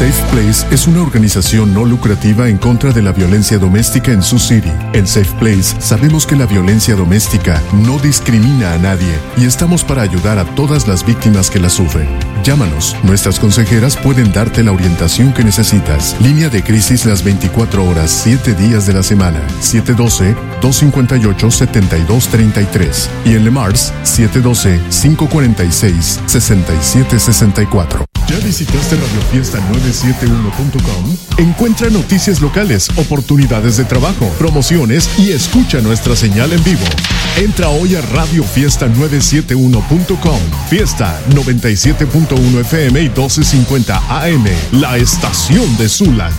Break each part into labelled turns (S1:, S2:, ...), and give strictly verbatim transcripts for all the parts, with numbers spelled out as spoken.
S1: Safe Place es una organización no lucrativa en contra de la violencia doméstica en Sioux City. En Safe Place sabemos que la violencia doméstica no discrimina a nadie y estamos para ayudar a todas las víctimas que la sufren. Llámanos, nuestras consejeras pueden darte la orientación que necesitas. Línea de crisis las veinticuatro horas, siete días de la semana. siete uno dos, dos cinco ocho, siete dos tres tres. Y en Le Mars, siete uno dos, cinco cuatro seis, seis siete seis cuatro. ¿Ya visitaste radio fiesta nueve siete uno punto com? Encuentra noticias locales, oportunidades de trabajo, promociones y escucha nuestra señal en vivo. Entra hoy a radio fiesta nueve siete uno punto com. Fiesta noventa y siete punto uno F M y doce cincuenta A M. La estación de Zula.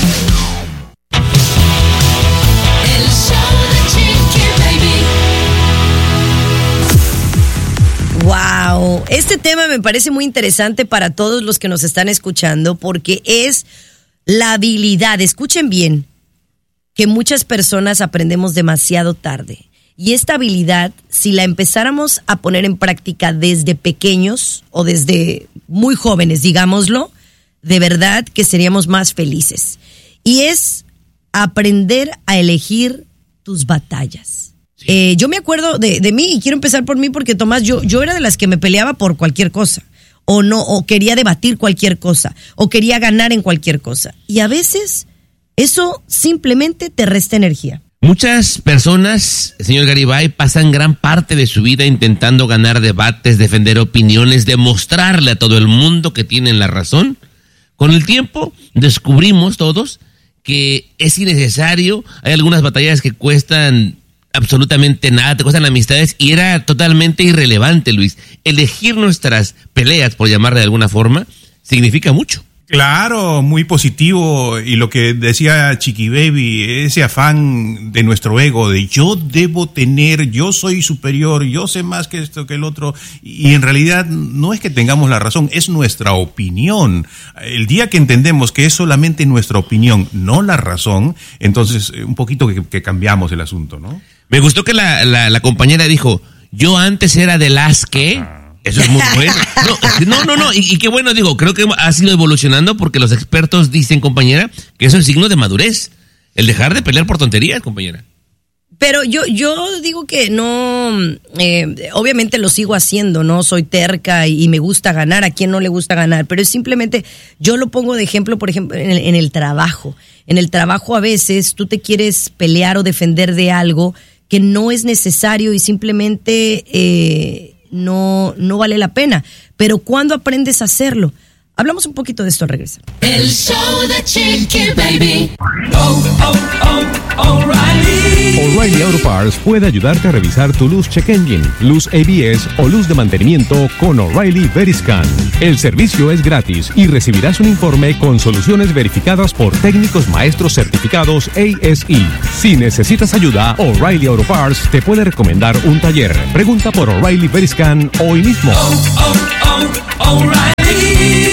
S2: Wow, este tema me parece muy interesante para todos los que nos están escuchando porque es la habilidad, escuchen bien, que muchas personas aprendemos demasiado tarde. Y esta habilidad, si la empezáramos a poner en práctica desde pequeños o desde muy jóvenes, digámoslo, de verdad que seríamos más felices. Y es aprender a elegir tus batallas. Sí. Eh, yo me acuerdo de, de mí y quiero empezar por mí porque, Tomás, yo, yo era de las que me peleaba por cualquier cosa o no, o quería debatir cualquier cosa o quería ganar en cualquier cosa. Y a veces eso simplemente te resta energía.
S3: Muchas personas, señor Garibay, pasan gran parte de su vida intentando ganar debates, defender opiniones, demostrarle a todo el mundo que tienen la razón. Con el tiempo descubrimos todos que es innecesario. Hay algunas batallas que cuestan absolutamente nada, te cuestan amistades y era totalmente irrelevante, Luis. Elegir nuestras peleas, por llamarle de alguna forma, significa mucho.
S4: Claro, muy positivo, y lo que decía Chiqui Baby, ese afán de nuestro ego, de yo debo tener, yo soy superior, yo sé más que esto que el otro, y en realidad no es que tengamos la razón, es nuestra opinión. El día que entendemos que es solamente nuestra opinión, no la razón, entonces un poquito que, que cambiamos el asunto, ¿no?
S3: Me gustó que la, la, la compañera dijo, yo antes era de las que... Eso es muy bueno. No, no, no, no. Y, y qué bueno, digo, creo que ha sido evolucionando porque los expertos dicen, compañera, que eso es signo de madurez. El dejar de pelear por tonterías, compañera.
S2: Pero yo, yo digo que no, eh, obviamente lo sigo haciendo, ¿no? Soy terca y, y me gusta ganar. ¿A quién no le gusta ganar? Pero es simplemente, yo lo pongo de ejemplo, por ejemplo, en el, en el trabajo. En el trabajo a veces tú te quieres pelear o defender de algo que no es necesario y simplemente... Eh, No, no vale la pena. Pero ¿cuándo aprendes a hacerlo? Hablamos un poquito de esto al regresar.
S5: El show de Chiqui Baby. Oh, oh, oh, O'Reilly.
S6: O'Reilly Auto Parts puede ayudarte a revisar tu luz check engine, luz A B S o luz de mantenimiento con O'Reilly Veriscan. El servicio es gratis y recibirás un informe con soluciones verificadas por técnicos maestros certificados A S E. Si necesitas ayuda, O'Reilly Auto Parts te puede recomendar un taller. Pregunta por O'Reilly Veriscan hoy mismo.
S5: Oh, oh, oh, O'Reilly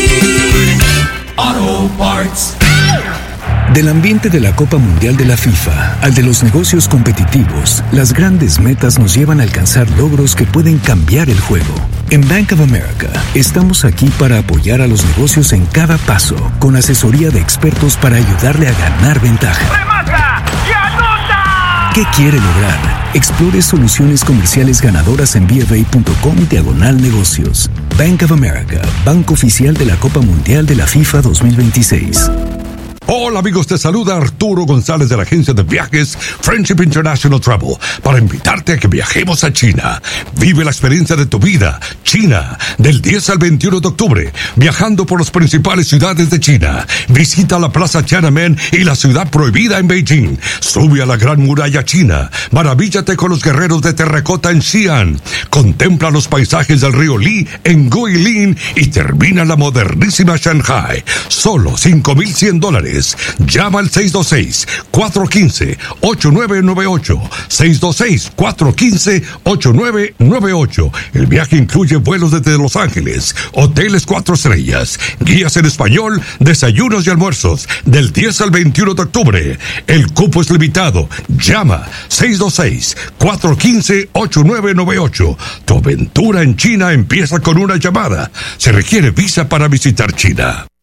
S5: Auto Parts.
S7: Del ambiente de la Copa Mundial de la FIFA al de los negocios competitivos, las grandes metas nos llevan a alcanzar logros que pueden cambiar el juego. En Bank of America, estamos aquí para apoyar a los negocios en cada paso, con asesoría de expertos para ayudarle a ganar ventaja.
S5: ¡Remata y anota!
S7: ¿Qué quiere lograr? Explore soluciones comerciales ganadoras en B F A punto com diagonal negocios. Bank of America, banco oficial de la Copa Mundial de la FIFA dos mil veintiséis.
S8: Hola amigos, te saluda Arturo González de la agencia de viajes Friendship International Travel para invitarte a que viajemos a China. Vive la experiencia de tu vida, China, del diez al veintiuno de octubre, viajando por las principales ciudades de China. Visita la Plaza Tiananmen y la ciudad prohibida en Beijing. Sube a la Gran Muralla China. Maravíllate con los guerreros de terracota en Xi'an. Contempla los paisajes del río Li en Guilin y termina la modernísima Shanghai. Solo cinco mil cien dólares. Llama al seis dos seis, cuatro uno cinco, ocho nueve nueve ocho. seis dos seis, cuatro uno cinco, ocho nueve nueve ocho. El viaje incluye vuelos desde Los Ángeles, hoteles cuatro estrellas, guías en español, desayunos y almuerzos, del diez al veintiuno de octubre. El cupo es limitado. Llama seis dos seis, cuatro uno cinco, ocho nueve nueve ocho. Tu aventura en China empieza con una llamada. Se requiere visa para visitar China.